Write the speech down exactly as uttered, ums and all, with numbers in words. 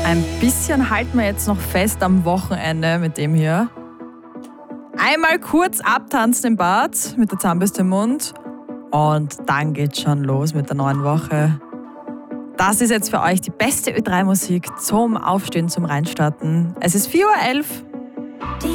Ein bisschen halten wir jetzt noch fest am Wochenende mit dem hier. Einmal kurz abtanzen im Bad mit der Zahnbürste im Mund und dann geht's schon los mit der neuen Woche. Das ist jetzt für euch die beste Ö drei Musik zum Aufstehen, zum Reinstarten. Es ist vier Uhr elf.